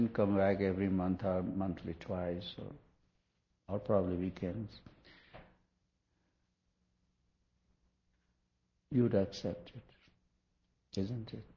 come back every month or monthly twice, or probably weekends, you'd accept it, isn't it?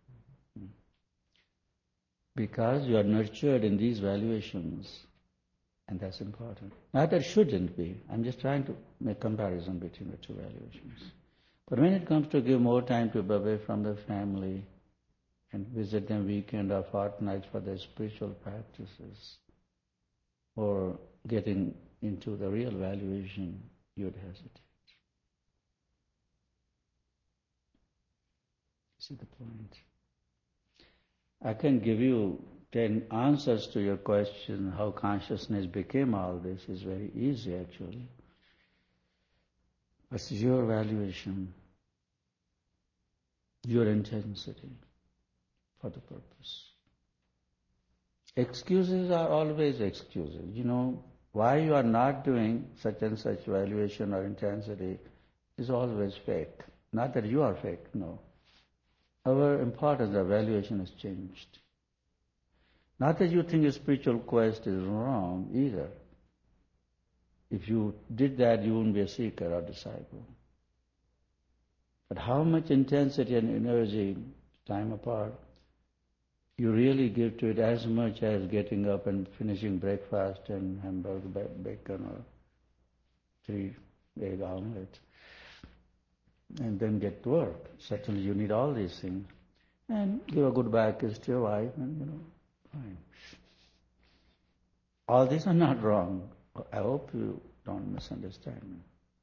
Because you are nurtured in these valuations, and that's important. Not that it shouldn't be. I'm just trying to make comparison between the two valuations. But when it comes to give more time to be away from the family and visit them weekend or fortnights for their spiritual practices, or getting into the real valuation, you'd hesitate. See the point? I can give you 10 answers to your question, how consciousness became all this. Is very easy actually. It's your valuation, your intensity for the purpose. Excuses are always excuses. Why you are not doing such and such valuation or intensity is always fake. Not that you are fake, no. Our importance, our valuation has changed. Not that you think your spiritual quest is wrong either. If you did that, you wouldn't be a seeker or disciple. But how much intensity and energy, time apart, you really give to it, as much as getting up and finishing breakfast and hamburger, bacon, or 3 egg omelette, and then get to work. Certainly you need all these things. And give a goodbye kiss to your wife, and fine. All these are not wrong. I hope you don't misunderstand me.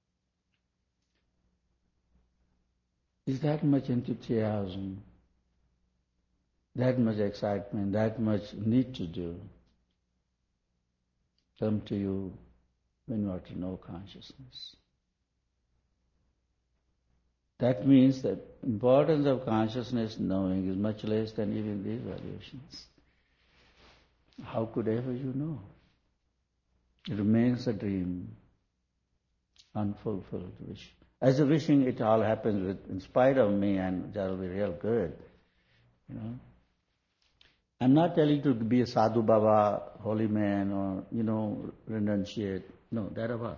Is that much enthusiasm, that much excitement, that much need to do come to you when you are to know consciousness? That means that importance of consciousness knowing is much less than even these valuations. How could ever you know? It remains a dream, unfulfilled wish. As a wishing it all happens in spite of me, and that'll be real good. I'm not telling you to be a sadhu baba, holy man, or, renunciate. No, that about.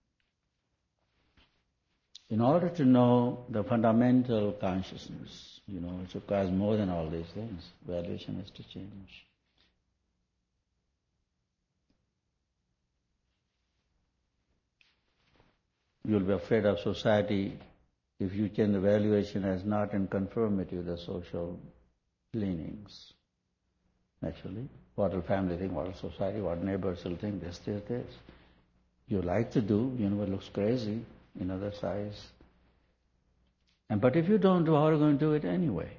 In order to know the fundamental consciousness, it requires more than all these things. Valuation has to change. You'll be afraid of society if you change the valuation as not in conformity with the social leanings. Naturally, what will family think, what will society, what neighbors will think, this. You like to do, what looks crazy in other size. But if you don't do, how are you going to do it anyway?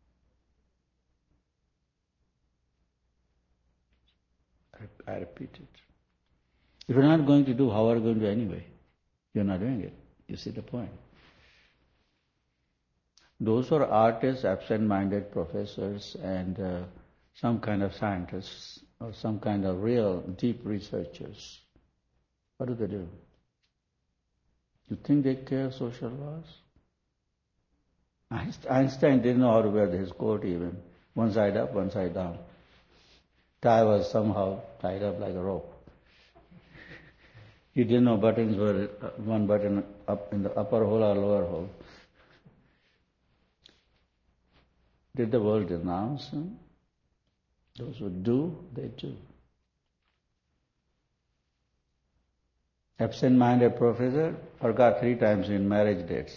I repeat it. If you're not going to do, how are you going to do anyway? You're not doing it. You see the point? Those who are artists, absent-minded professors, and some kind of scientists, or some kind of real deep researchers, what do? You think they care social laws? Einstein didn't know how to wear his coat even. One side up, one side down. Tie was somehow tied up like a rope. He didn't know buttons were one button up in the upper hole or lower hole. Did the world denounce him? Those who do, they do. Absent-minded professor forgot 3 times in marriage dates.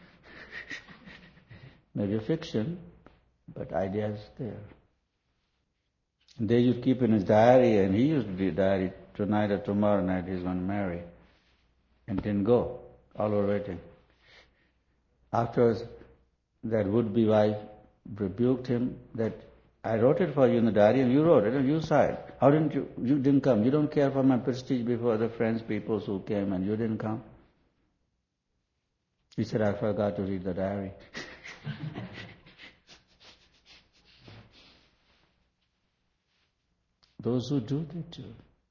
Maybe a fiction, but idea is there. And they used to keep in his diary, and he used to do diary, tonight or tomorrow night he's going to marry. And didn't go, all were waiting. Afterwards, that would-be wife rebuked him that, I wrote it for you in the diary and you wrote it and you saw it. How didn't you? You didn't come. You don't care for my prestige before the friends, people who came, and you didn't come. He said, I forgot to read the diary. Those who do, they do.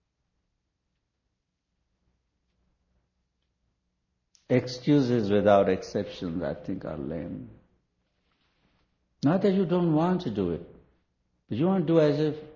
Excuses without exceptions, I think, are lame. Not that you don't want to do it, but you want to do as if